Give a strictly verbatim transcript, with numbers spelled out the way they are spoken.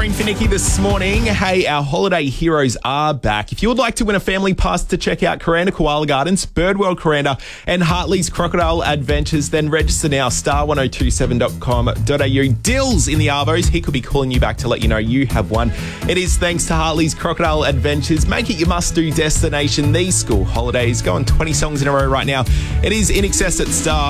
Green for Nikki this morning. Hey, our holiday heroes are back. If you would like to win a family pass to check out Kuranda Koala Gardens, Birdworld Kuranda and Hartley's Crocodile Adventures, then register now, star ten twenty-seven dot com dot a u. Dills in the Arvos. He could be calling you back to let you know you have won. It is thanks to Hartley's Crocodile Adventures. Make it your must-do destination these school holidays. Go on twenty songs in a row right now. It is In Excess at Star.